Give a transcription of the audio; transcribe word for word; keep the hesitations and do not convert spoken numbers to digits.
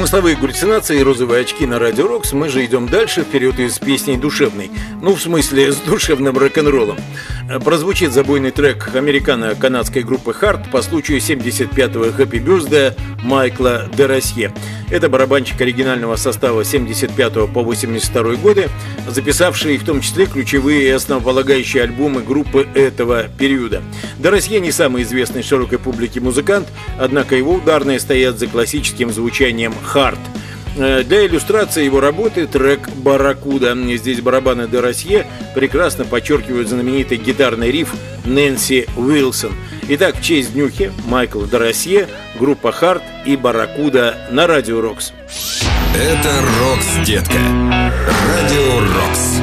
Смысловые галлюцинации и розовые очки на Радио Рокс. Мы же идем дальше, вперед из песней душевной. Ну, в смысле, с душевным рок-н-роллом. Прозвучит забойный трек американо-канадской группы Heart по случаю семьдесят пятого Happy Birthday Майкла де Росье. Это барабанщик оригинального состава семьдесят пятого по восемьдесят второй годы, записавший в том числе ключевые и основополагающие альбомы группы этого периода. Де Росье не самый известный широкой публике музыкант, однако его ударные стоят за классическим звучанием Heart. Для иллюстрации его работы трек «Барракуда». Здесь барабаны де Росье прекрасно подчеркивают знаменитый гитарный риф Нэнси Уилсон. Итак, в честь днюхи Майкл де Росье, группа Heart и «Барракуда» на Радио Рокс. Это Рокс, детка. Радио Рокс.